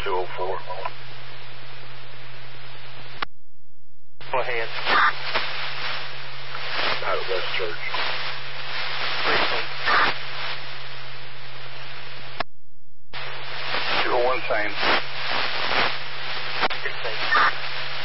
204. Go ahead. Out at West Church. 201 same.